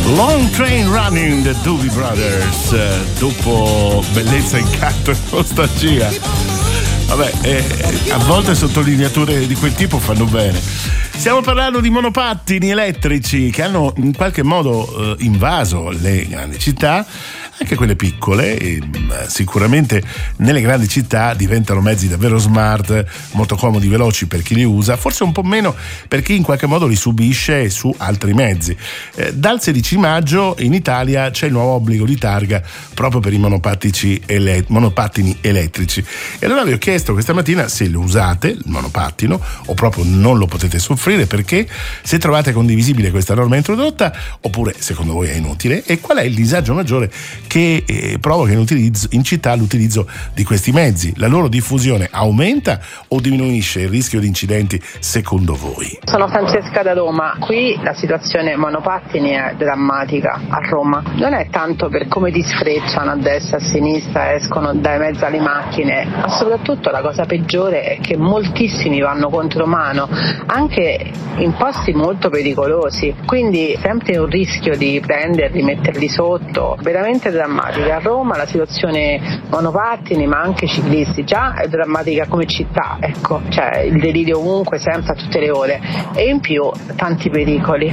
Long Train Running, the Doobie Brothers, dopo bellezza, incanto e nostalgia. Vabbè, a volte sottolineature di quel tipo fanno bene. Stiamo parlando di monopattini elettrici che hanno in qualche modo invaso le grandi città, anche quelle piccole. Sicuramente nelle grandi città diventano mezzi davvero smart, molto comodi, veloci per chi li usa, forse un po' meno per chi in qualche modo li subisce su altri mezzi. Dal 16 maggio in Italia c'è il nuovo obbligo di targa proprio per i monopattini elettrici. E allora vi ho chiesto questa mattina se lo usate, il monopattino, o proprio non lo potete soffrire, perché, se trovate condivisibile questa norma introdotta, oppure secondo voi è inutile, e qual è il disagio maggiore che provoca in città l'utilizzo di questi mezzi. La loro diffusione aumenta o diminuisce il rischio di incidenti secondo voi? Sono Francesca da Roma. Qui la situazione monopattini è drammatica a Roma. Non è tanto per come ti sfrecciano a destra e a sinistra, escono dai mezzi alle macchine, ma soprattutto la cosa peggiore è che moltissimi vanno contromano, anche in posti molto pericolosi, quindi sempre un rischio di prenderli, metterli sotto, veramente drammatica. A Roma la situazione monopattini ma anche ciclisti già è drammatica come città, ecco, cioè il delirio ovunque, sempre, a tutte le ore, e in più tanti pericoli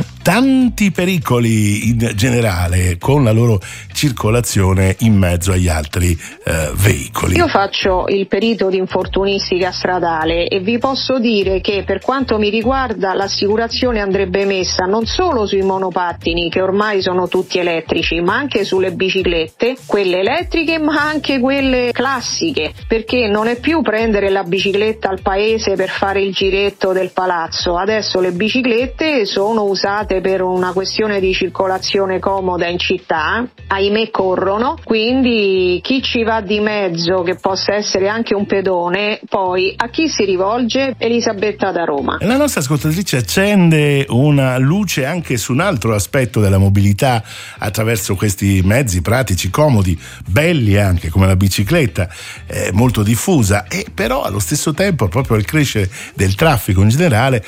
in generale con la loro circolazione in mezzo agli altri veicoli. Io faccio il perito di infortunistica stradale e vi posso dire che, per quanto mi riguarda, l'assicurazione andrebbe messa non solo sui monopattini, che ormai sono tutti elettrici, ma anche sulle biciclette, quelle elettriche ma anche quelle classiche, perché non è più prendere la bicicletta al paese per fare il giretto del palazzo. Adesso le biciclette sono usate per una questione di circolazione comoda in città, ahimè corrono, quindi chi ci va di mezzo, che possa essere anche un pedone, poi a chi si rivolge? Elisabetta da Roma. La nostra ascoltatrice accende una luce anche su un altro aspetto della mobilità attraverso questi mezzi pratici, comodi, belli anche, come la bicicletta, molto diffusa, e però allo stesso tempo, proprio al crescere del traffico in generale,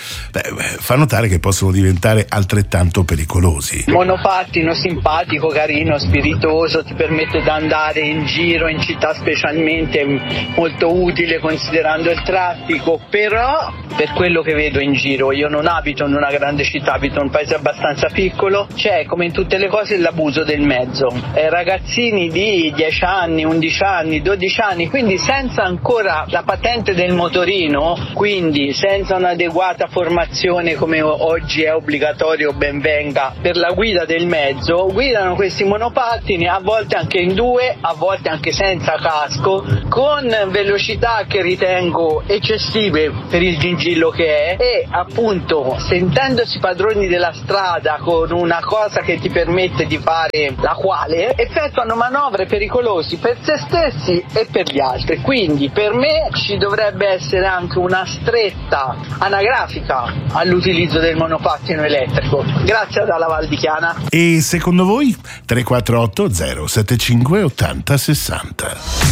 fa notare che possono diventare altrettanto pericolosi. Monopattino simpatico, carino, spiritoso, ti permette di andare in giro in città, specialmente molto utile considerando il traffico, però per quello che vedo in giro, io non abito in una grande città, abito in un paese abbastanza piccolo, c'è come in tutte le cose l'abuso del mezzo, ragazzini di 10 anni, 11 anni, 12 anni, quindi senza ancora la patente del motorino, quindi senza un'adeguata formazione come oggi è obbligatorio, ben venga, per la guida del mezzo, guidano questi monopattini a volte anche in due, a volte anche senza casco, con velocità che ritengo eccessive per il gingillo che è, e appunto sentendosi padroni della strada con una cosa che ti permette di fare la quale, effettuano manovre pericolose per se stessi e per gli altri. Quindi per me ci dovrebbe essere anche una stretta anagrafica all'utilizzo del monopattino elettrico. Grazie dalla Val di Chiana. E secondo voi? 348 075 80 60.